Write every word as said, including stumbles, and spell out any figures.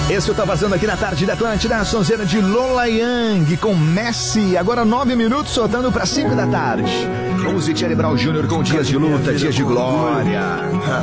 Esse eu tô vazando aqui na tarde da Atlântida, a sonzeira de Lola Young com Messi. Agora nove minutos, soltando pra cinco da tarde. Vamos de Charlie Brown Júnior com Dias de Luta, Dias de Glória.